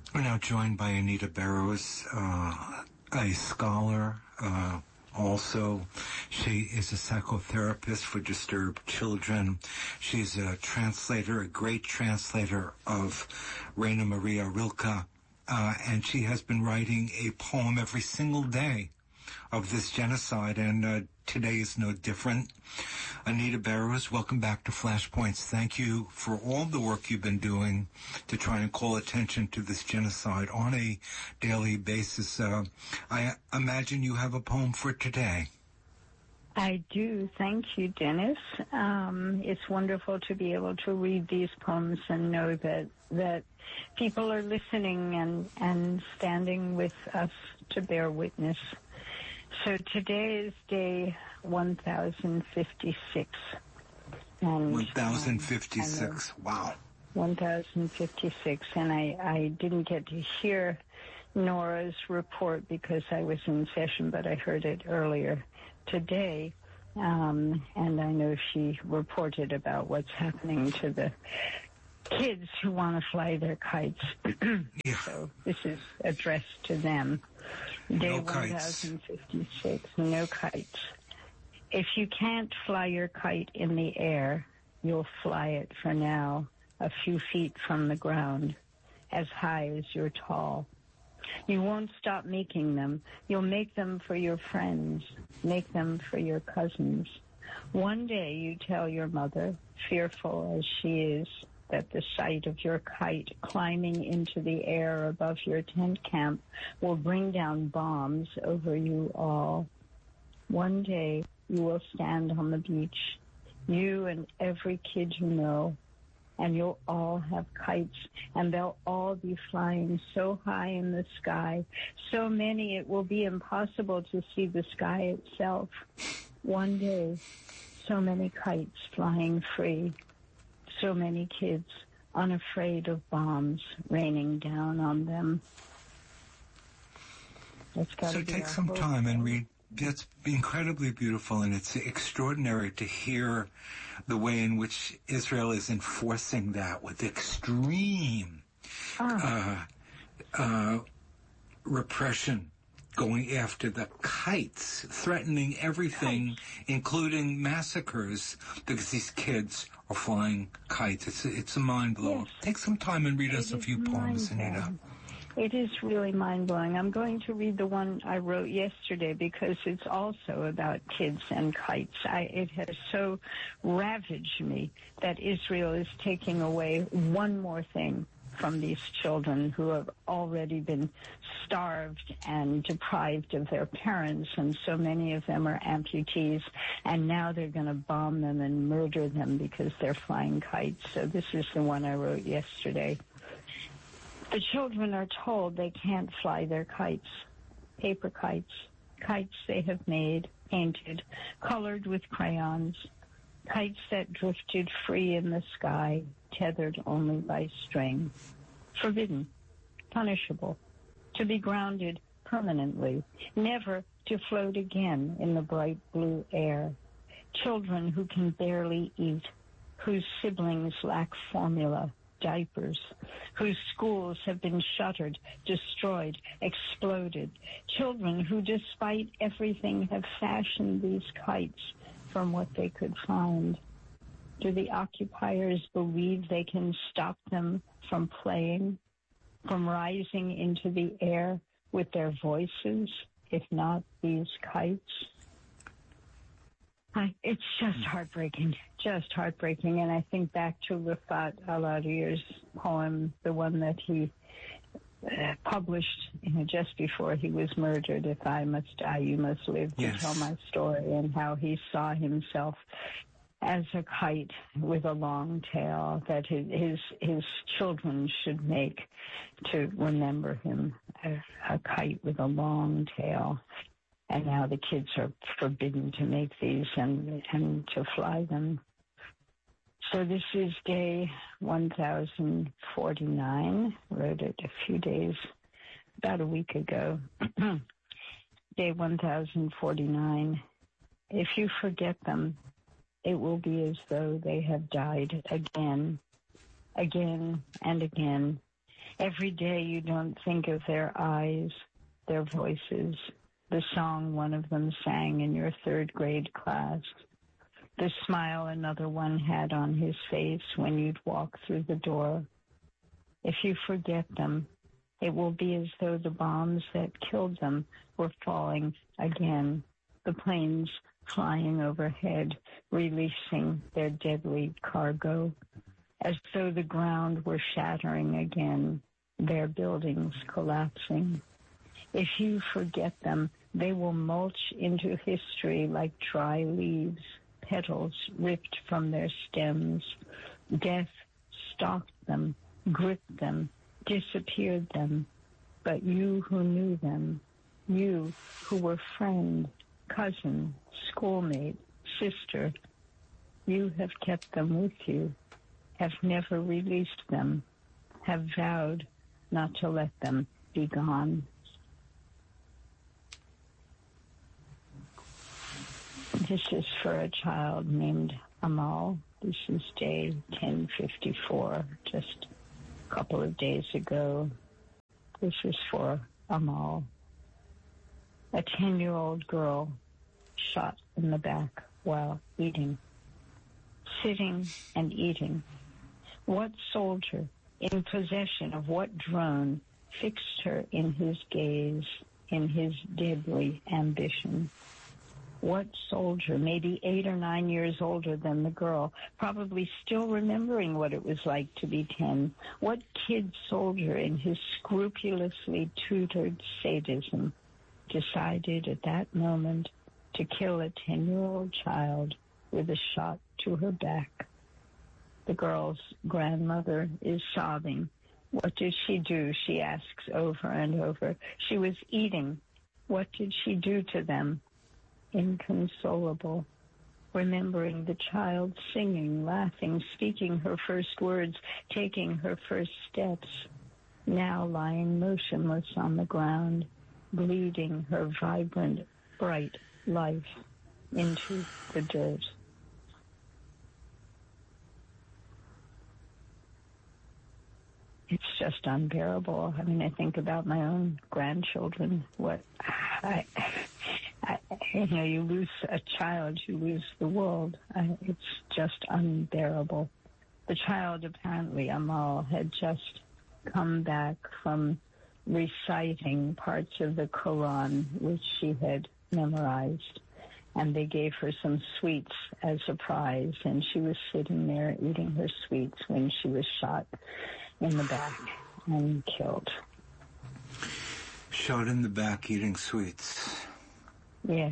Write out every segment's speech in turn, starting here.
We're now joined by Anita Barrows, a scholar. Also, she is a psychotherapist for disturbed children. She's a translator, a great translator of Rainer Maria Rilke, and she has been writing a poem every single day of this genocide, and today is no different. Anita Barrows, welcome back to Flashpoints. Thank you for all the work you've been doing to try and call attention to this genocide on a daily basis. I imagine you have a poem for today. I do. Thank you, Dennis. It's wonderful to be able to read these poems and know that people are listening and standing with us to bear witness. So today is day 1056. And 1056, wow. 1056, and I didn't get to hear Nora's report because I was in session, but I heard it earlier today, and I know she reported about what's happening to the kids who want to fly their kites. Yeah. So this is addressed to them. Day 1056, no kites. If you can't fly your kite in the air, you'll fly it for now a few feet from the ground, as high as you're tall. You won't stop making them. You'll make them for your friends, make them for your cousins. One day you tell your mother, fearful as she is, that the sight of your kite climbing into the air above your tent camp will bring down bombs over you all. One day you will stand on the beach, you and every kid you know, and you'll all have kites, and they'll all be flying so high in the sky, so many it will be impossible to see the sky itself. One day, so many kites flying free, so many kids unafraid of bombs raining down on them. So take some time and read. That's incredibly beautiful, and it's extraordinary to hear the way in which Israel is enforcing that with extreme repression, going after the kites, threatening everything, including massacres, because these kids are flying kites. It's a mind blower. Yes. Take some time and read us a few poems, Anita. It is really mind-blowing. I'm going to read the one I wrote yesterday because it's also about kids and kites. It has so ravaged me that Israel is taking away one more thing from these children who have already been starved and deprived of their parents, and so many of them are amputees, and now they're going to bomb them and murder them because they're flying kites. So this is the one I wrote yesterday. The children are told they can't fly their kites, paper kites, kites they have made, painted, colored with crayons, kites that drifted free in the sky, tethered only by string. Forbidden, punishable, to be grounded permanently, never to float again in the bright blue air. Children who can barely eat, whose siblings lack formula, diapers, whose schools have been shuttered, destroyed, exploded. Children who, despite everything, have fashioned these kites from what they could find. Do the occupiers believe they can stop them from playing, from rising into the air with their voices, if not these kites? It's just heartbreaking, and I think back to Rafat Aladir's poem, the one that he published just before he was murdered, If I Must Die, You Must Live, to tell my story, and how he saw himself as a kite with a long tail that his children should make to remember him, a kite with a long tail. And now the kids are forbidden to make these and to fly them. So this is day 1049. Wrote it a few days, about a week ago. Day 1049. If you forget them, it will be as though they have died again, again and again. Every day you don't think of their eyes, their voices, the song one of them sang in your third grade class, the smile another one had on his face when you'd walk through the door. If you forget them, it will be as though the bombs that killed them were falling again, the planes flying overhead, releasing their deadly cargo, as though the ground were shattering again, their buildings collapsing. If you forget them, they will mulch into history like dry leaves, petals ripped from their stems. Death stalked them, gripped them, disappeared them. But you who knew them, you who were friend, cousin, schoolmate, sister, you have kept them with you, have never released them, have vowed not to let them be gone. This is for a child named Amal. This is day 1054, just a couple of days ago. This is for Amal. A 10-year-old girl shot in the back while eating. Sitting and eating. What soldier in possession of what drone fixed her in his gaze, in his deadly ambition? What soldier, maybe 8 or 9 years older than the girl, probably still remembering what it was like to be 10? What kid soldier in his scrupulously tutored sadism decided at that moment to kill a 10-year-old child with a shot to her back? The girl's grandmother is sobbing. What did she do? She asks over and over. She was eating. What did she do to them? Inconsolable, remembering the child singing, laughing, speaking her first words, taking her first steps, now lying motionless on the ground, bleeding her vibrant, bright life into the dirt. It's just unbearable. I mean, I think about my own grandchildren. You lose a child, you lose the world. It's just unbearable. The child, apparently, Amal, had just come back from reciting parts of the Quran, which she had memorized. And they gave her some sweets as a prize, and she was sitting there eating her sweets when she was shot in the back and killed. Shot in the back eating sweets. Yes.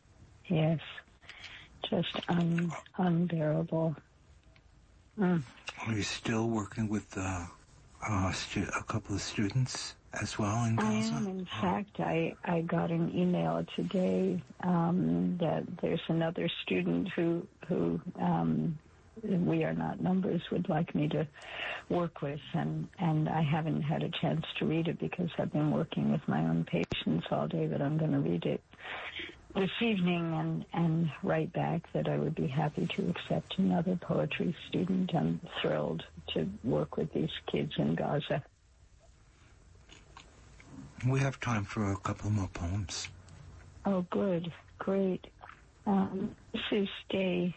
Just unbearable. Are you still working with a couple of students as well in Gaza? I am. In fact, I got an email today that there's another student who We Are Not Numbers would like me to work with, and I haven't had a chance to read it because I've been working with my own patients all day, but I'm going to read it this evening and write back that I would be happy to accept another poetry student. I'm thrilled to work with these kids in Gaza. We have time for a couple more poems. Oh, good. Great. This is day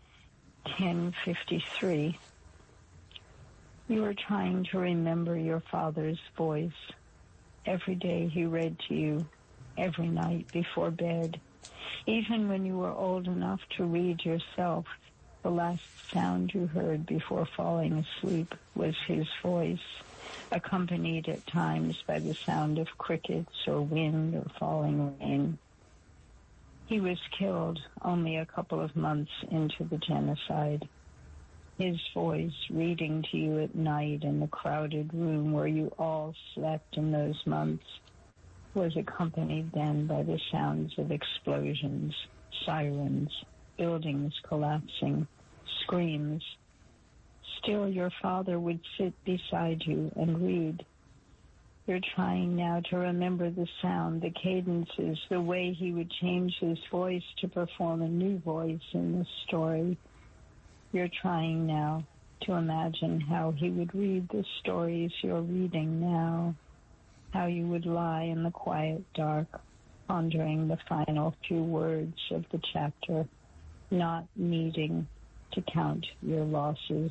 1053. You are trying to remember your father's voice. Every day he read to you, every night before bed. Even when you were old enough to read yourself, the last sound you heard before falling asleep was his voice, accompanied at times by the sound of crickets or wind or falling rain. He was killed only a couple of months into the genocide. His voice reading to you at night in the crowded room where you all slept in those months was accompanied then by the sounds of explosions, sirens, buildings collapsing, screams. Still, your father would sit beside you and read. You're trying now to remember the sound, the cadences, the way he would change his voice to perform a new voice in the story. You're trying now to imagine how he would read the stories you're reading now, how you would lie in the quiet dark, pondering the final few words of the chapter, not needing to count your losses.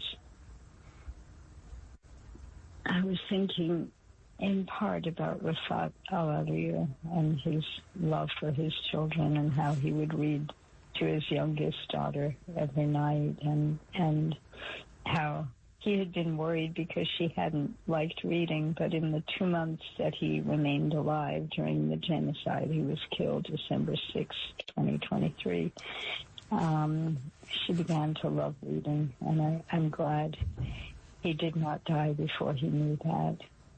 I was thinking in part about Rafat al-Arir and his love for his children and how he would read to his youngest daughter every night, and how he had been worried because she hadn't liked reading, but in the 2 months that he remained alive during the genocide, he was killed December 6, 2023, she began to love reading, and I'm glad he did not die before he knew that.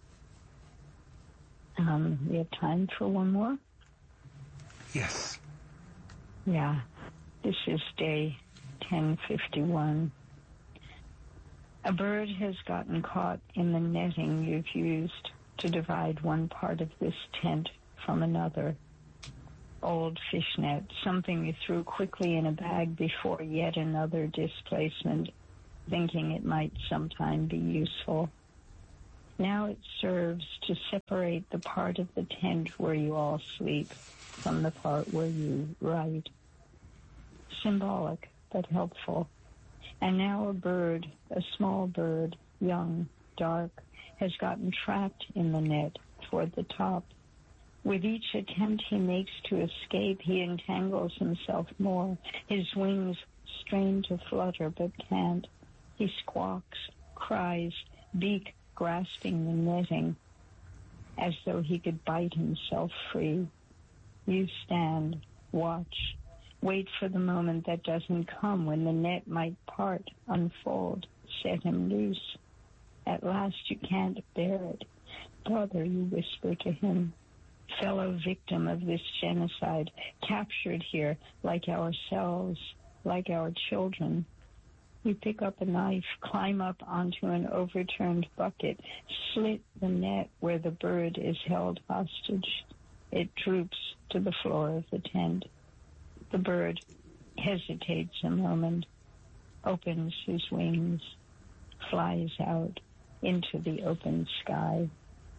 We have time for one more? Yes. Yeah. This is day 1051. A bird has gotten caught in the netting you've used to divide one part of this tent from another. Old fishnet, something you threw quickly in a bag before yet another displacement, thinking it might sometime be useful. Now it serves to separate the part of the tent where you all sleep from the part where you write. Symbolic, but helpful. And now a bird, a small bird, young, dark, has gotten trapped in the net toward the top. With each attempt he makes to escape, he entangles himself more. His wings strain to flutter, but can't. He squawks, cries, beak grasping the netting, as though he could bite himself free. You stand, watch, wait for the moment that doesn't come, when the net might part, unfold, set him loose. At last you can't bear it. Brother, you whisper to him, fellow victim of this genocide, captured here like ourselves, like our children. You pick up a knife, climb up onto an overturned bucket, slit the net where the bird is held hostage. It droops to the floor of the tent. The bird hesitates a moment, opens his wings, flies out into the open sky.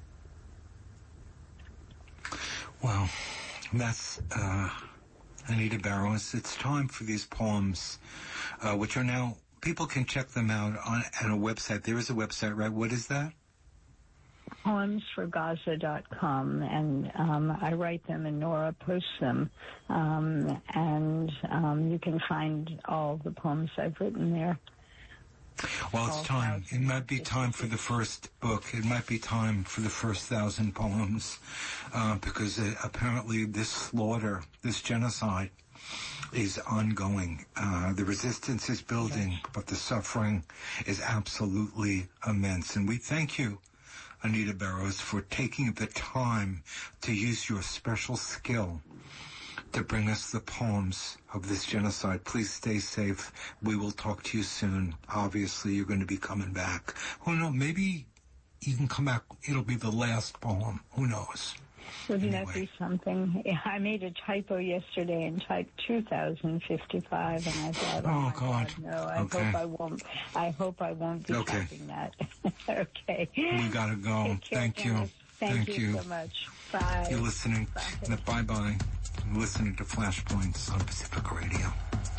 Well, that's Anita Barrows. It's time for these poems, which are now, people can check them out on a website. There is a website, right? What is that? Poemsforgaza.com, and I write them and Nora posts them, and you can find all the poems I've written there. Well, it's time. It might be time for the first book. It might be time for the first 1,000 poems, because apparently this slaughter, this genocide, is ongoing. The resistance is building, but the suffering is absolutely immense. And we thank you, Anita Barrows, for taking the time to use your special skill to bring us the poems of this genocide. Please stay safe. We will talk to you soon. Obviously, you're going to be coming back. Who knows? Maybe you can come back. It'll be the last poem. Who knows? Wouldn't that be something? I made a typo yesterday and typed 2055, and I thought, oh God, no, I hope I won't be typing that. Okay. We gotta go. Thank you. Thank you so much. Bye. You're listening. Bye-bye. You're listening to Flashpoints on Pacific Radio.